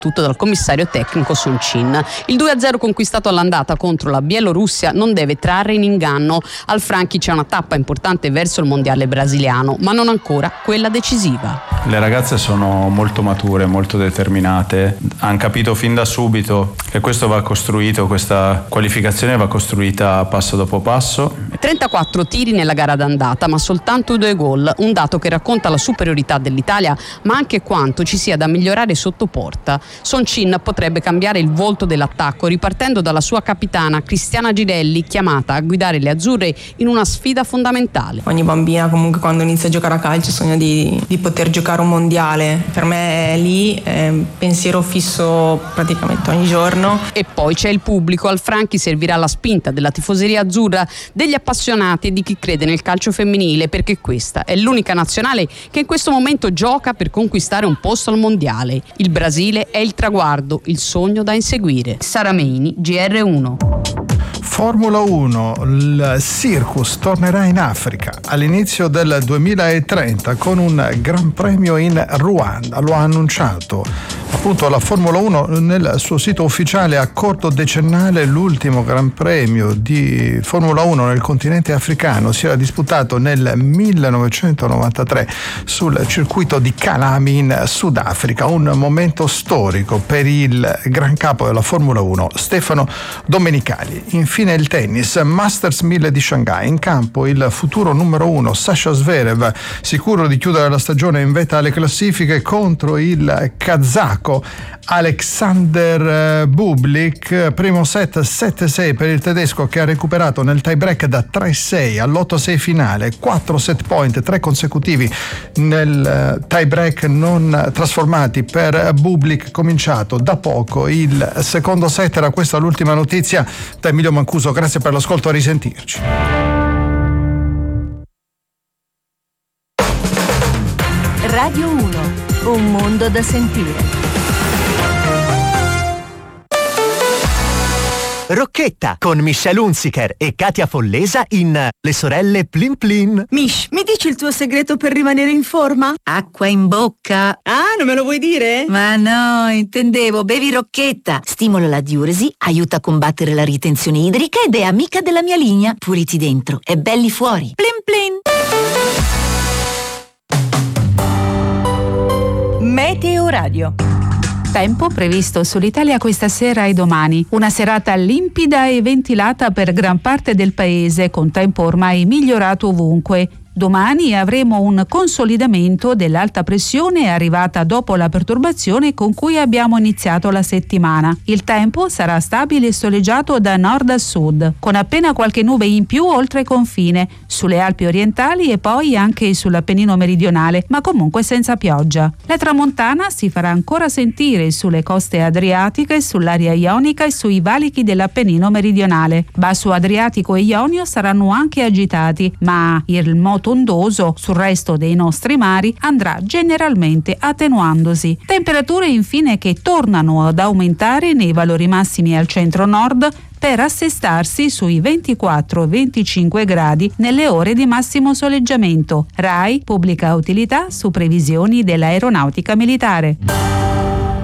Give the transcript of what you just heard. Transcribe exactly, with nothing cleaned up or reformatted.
tutto dal commissario tecnico Son Chin. Il due a zero conquistato all'andata contro la Bielorussia non deve trarre in inganno. Al Franchi c'è una tappa importante verso il mondiale brasiliano, ma non ancora quella decisiva. Le ragazze sono molto mature, molto determinate, hanno capito fin da subito che questo va costruito, questa qualificazione va costruita passo dopo passo. trentaquattro tiri nella gara d'andata, ma soltanto due gol, un dato che racconta la superiorità dell'Italia, ma anche quanto ci sia da migliorare sotto porta. Son Chin potrebbe cambiare il volto dell'attacco ripartendo dalla sua capitana Cristiana Girelli, chiamata a guidare le azzurre in una sfida fondamentale. Ogni bambina comunque quando inizia a giocare a calcio sogna di, di poter giocare un mondiale. Per me è lì è pensiero fisso praticamente ogni giorno. E poi c'è il pubblico. Al Franchi servirà la spinta della tifoseria azzurra, degli appassionati e di chi crede nel calcio femminile, perché questa è l'unica nazionale che in questo momento gioca per conquistare un posto al mondiale. Il Brasile è il traguardo, il sogno da inseguire. Sara Meini, G R uno. Formula uno, il circus tornerà in Africa all'inizio del duemilatrenta con un Gran Premio in Ruanda, lo ha annunciato appunto la Formula uno nel suo sito ufficiale. Accordo decennale, l'ultimo Gran Premio di Formula uno nel continente africano si era disputato nel millenovecentonovantatré sul circuito di Kalami in Sudafrica, un momento storico per il gran capo della Formula uno Stefano Domenicali. Infine il tennis, Masters mille di Shanghai, in campo il futuro numero uno Sasha Zverev, sicuro di chiudere la stagione in vetta alle classifiche contro il kazako Alexander Bublik. Primo set sette sei per il tedesco, che ha recuperato nel tie break da tre sei all'otto sei finale, quattro set point, tre consecutivi nel tie break non trasformati per Bublik, cominciato da poco il secondo set. Era questa l'ultima notizia da Emilio Mancuso, grazie per l'ascolto, a risentirci. Radio uno, un mondo da sentire. Rocchetta con Michelle Hunziker e Katia Follesa in Le sorelle Plin Plin. Mish, mi dici il tuo segreto per rimanere in forma? Acqua in bocca. Ah, non me lo vuoi dire? Ma no, intendevo, bevi Rocchetta. Stimola la diuresi, aiuta a combattere la ritenzione idrica ed è amica della mia linea. Puliti dentro e belli fuori. Plin Plin. Meteo Radio. Tempo previsto sull'Italia questa sera e domani. Una serata limpida e ventilata per gran parte del paese, con tempo ormai migliorato ovunque. Domani avremo un consolidamento dell'alta pressione arrivata dopo la perturbazione con cui abbiamo iniziato la settimana. Il tempo sarà stabile e soleggiato da nord a sud, con appena qualche nube in più oltre confine, sulle Alpi orientali e poi anche sull'Appennino meridionale, ma comunque senza pioggia. La tramontana si farà ancora sentire sulle coste adriatiche, sull'area ionica e sui valichi dell'Appennino meridionale. Basso Adriatico e Ionio saranno anche agitati, ma il moto ondoso sul resto dei nostri mari andrà generalmente attenuandosi. Temperature infine che tornano ad aumentare nei valori massimi al centro-nord per assestarsi sui ventiquattro venticinque gradi nelle ore di massimo soleggiamento. RAI pubblica utilità su previsioni dell'aeronautica militare.